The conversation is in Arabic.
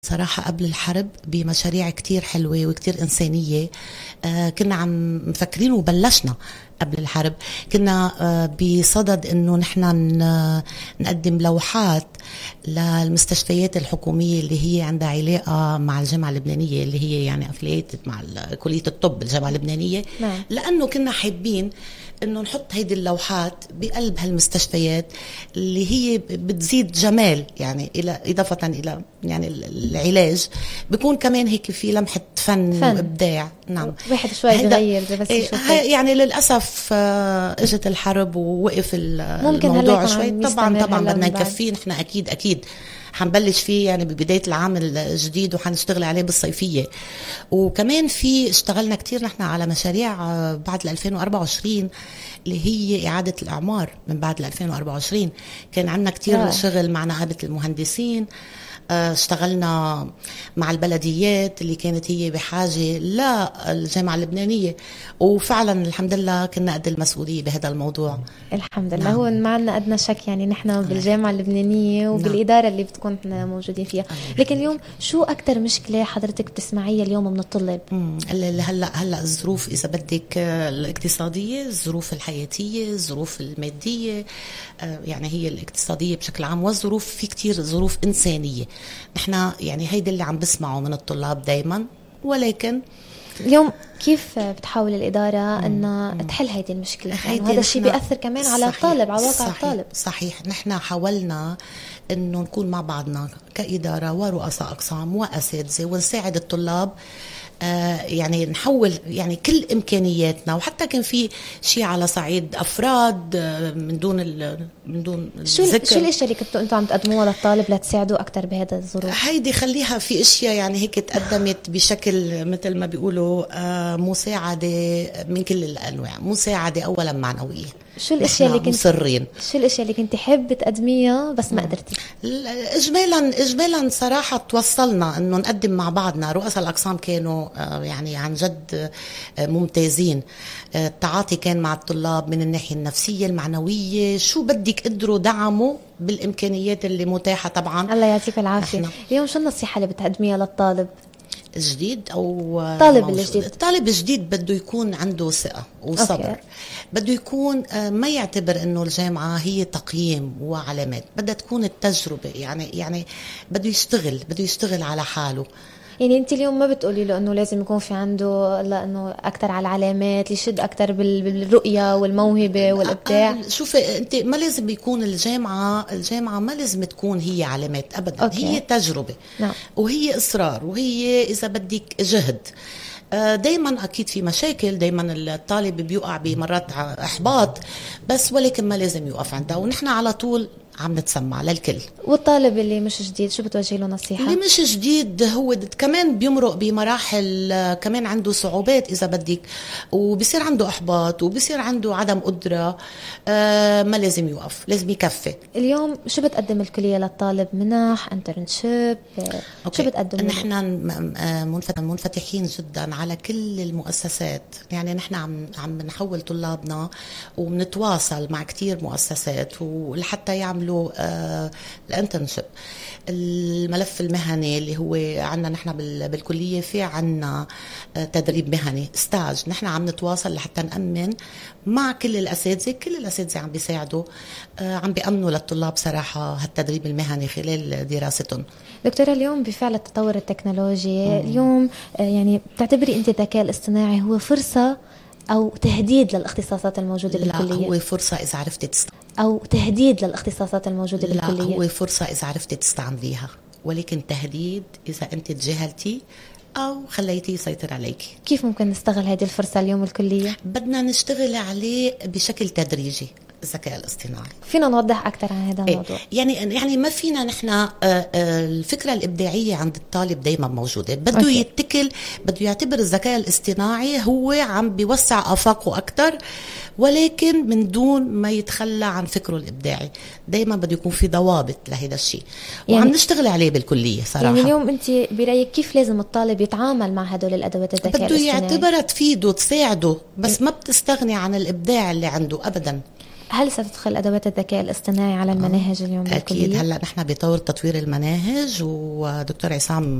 صراحة قبل الحرب بمشاريع كتير حلوة وكتير إنسانية. كنا عم مفكرين وبلشنا قبل الحرب. كنا بصدد إنه نحن نقدم لوحات للمستشفيات الحكومية اللي هي عندها علاقة مع الجامعة اللبنانية، اللي هي يعني أفليتد مع كلية الطب الجامعة اللبنانية. لأنه كنا حابين إنه نحط هيدي اللوحات بقلب هالمستشفيات اللي هي بتزيد جمال، يعني إلى إضافة إلى يعني العلاج بيكون كمان هيك في لمحة فن وإبداع. نعم، واحد شوي بيغير بس يعني للأسف اجت الحرب ووقف الموضوع شوي. طبعا بدنا نكفيه نحن أكيد حنبلش فيه يعني ببداية العام الجديد وحنشتغل عليه بالصيفية. وكمان اشتغلنا كتير نحن على مشاريع بعد 2024 اللي هي إعادة الإعمار من بعد 2024. كان عندنا كتير شغل مع نقابة المهندسين. اشتغلنا مع البلديات اللي كانت هي بحاجة للجامعة اللبنانية، وفعلا الحمد لله كنا قد المسؤولية بهذا الموضوع. الحمد لله. هو ما عندنا أدنى شك يعني نحن بالجامعة اللبنانية وبالإدارة اللي بتكون موجودين فيها. لكن اليوم شو أكتر مشكلة حضرتك بتسمعيها اليوم من الطلاب؟ هلأ الظروف إذا بدك الاقتصادية، الظروف الحياتية، الظروف المادية، يعني هي الاقتصادية بشكل عام، والظروف في كتير ظروف إنسانية. نحن يعني هيدا اللي عم بسمعه من الطلاب دايما. ولكن اليوم كيف بتحاول الإدارة أن تحل هيدي المشكلة؟ يعني هذا الشيء بيأثر كمان على الطالب، على واقع الطالب. صحيح. نحن حاولنا أنه نكون مع بعضنا كإدارة ورؤساء أقسام وأساتذة ونساعد الطلاب، يعني نحول يعني كل إمكانياتنا. وحتى كان في شيء على صعيد أفراد من دون شو الاشياء اللي كنتوا انتم عم تقدموها للطالب لتساعدوا اكثر بهذا الظروف؟ هيدي خليها في اشياء يعني هيك تقدمت بشكل مثل ما بيقولوا مساعده من كل الانواع. مساعده اولا معنويه. شو الاشياء اللي كنت حابه تقدميها بس ما قدرتي؟ اجمالا صراحه توصلنا انه نقدم مع بعضنا. رؤساء الاقسام كانوا يعني عن جد ممتازين. التعاطي كان مع الطلاب من الناحيه النفسيه المعنويه، شو بدك قدروا دعموا بالامكانيات اللي متاحه. طبعا الله يعطيك العافيه. اليوم شو النصيحه اللي بتقدميها للطالب الجديد او الطالب الجديد؟ بده يكون عنده ثقة وصبر. بده يكون ما يعتبر انه الجامعة هي تقييم وعلامات، بدها تكون التجربة. يعني بده يشتغل على حاله. يعني انت اليوم ما بتقولي له انه لازم يكون في عنده لانه اكثر على العلامات، يشد اكثر بالرؤيه والموهبه والابداع؟ شوفي انت، ما لازم يكون الجامعه ما لازم تكون هي علامات ابدا. هي تجربه. وهي اصرار، وهي اذا بدك جهد. دايما اكيد في مشاكل، دايما الطالب بيوقع بمرات احباط، بس ولكن ما لازم يوقف عندها. ونحن على طول عم نتسمع للكل. والطالب اللي مش جديد شو بتوجه له نصيحة؟ اللي مش جديد هو كمان بيمرق بمراحل، كمان عنده صعوبات إذا بدك، وبصير عنده إحباط، وبصير عنده عدم قدرة. ما لازم يوقف، لازم يكفي. اليوم شو بتقدم الكلية للطالب؟ منح، انترنشيب، شو بتقدم؟ نحن منفتحين جدا على كل المؤسسات. يعني نحن عم نحول طلابنا وبنتواصل مع كتير مؤسسات ولحتى يعملوا الانترنشيب. الملف المهني اللي هو عنا نحن بالكلية، في عنا تدريب مهني ستاج. نحن عم نتواصل لحتى نأمن مع كل الأساتذة عم بيساعدوا، عم بيأمنوا للطلاب صراحة هالتدريب المهني خلال دراستهم. دكتورة، اليوم بفعل التطور التكنولوجي اليوم يعني بتعتبري انت الذكاء الاصطناعي هو فرصة أو تهديد للاختصاصات الموجودة بالكلية؟ لا، هو فرصة إذا عرفتي أو تهديد للاختصاصات الموجودة بالكلية؟ لا، هو فرصة إذا عرفتي تستعمليها، ولكن تهديد إذا أنت تجاهلتي أو خليتيه يسيطر عليك. كيف ممكن نستغل هذه الفرصة اليوم الكلية؟ بدنا نشتغل عليه بشكل تدريجي. الذكاء الاصطناعي فينا نوضح أكثر عن هذا الموضوع؟ يعني ما فينا نحن الفكرة الإبداعية عند الطالب دايما موجودة. بده يتكل، بده يعتبر الذكاء الاصطناعي هو عم بيوسع آفاقه أكثر، ولكن من دون ما يتخلى عن فكره الإبداعي. دايما بده يكون في ضوابط لهذا الشيء، وعم نشتغل عليه بالكلية صراحة. يعني اليوم أنت برأيك كيف لازم الطالب يتعامل مع هدول الأدوات الذكاء الاصطناعي؟ بده يعتبرها تفيده تساعده، بس ما بتستغني عن الإبداع اللي عنده أبدا. هل ستدخل أدوات الذكاء الاصطناعي على المناهج اليوم بالكلية؟ أكيد. هلأ نحن بطور تطوير المناهج، ودكتور عصام